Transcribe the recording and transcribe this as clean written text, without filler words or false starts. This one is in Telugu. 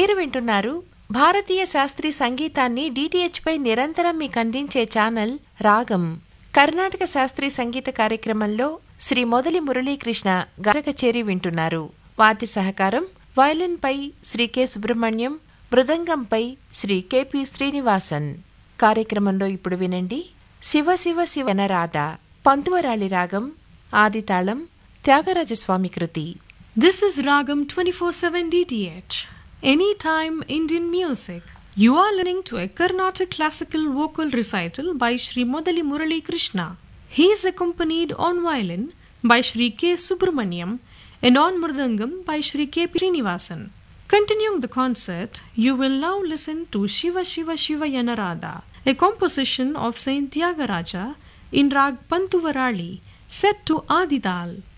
మీరు వింటున్నారు భారతీయ శాస్త్రీయ సంగీతాన్ని డిటిహెచ్ పై నిరంతరం మీకు అందించే ఛానల్ రాగం. కర్ణాటక శాస్త్రీయ సంగీత కార్యక్రమంలో శ్రీ మొదలి మురళీకృష్ణ గాన కచేరీ వింటున్నారు. వాద్య సహకారం వయలిన్ పై శ్రీ కె సుబ్రహ్మణ్యం, మృదంగంపై శ్రీ కెపి శ్రీనివాసన్. కార్యక్రమంలో ఇప్పుడు వినండి శివ శివ శివనరాధ, పంతువరాళి రాగం, ఆదితాళం, త్యాగరాజస్వామి కృతి. This is Ragam 24/7 DTH. Anytime Indian music. You are listening to a Carnatic classical vocal recital by Sri Modali Murali Krishna. He is accompanied on violin by Sri K. Subramaniam and on mridangam by Sri K. Srinivasan. Continuing the concert, you will now listen to Shiva Shiva Shiva Yanarada, a composition of Saint Tyagaraja in Rag Pantuvarali, set to Adidal.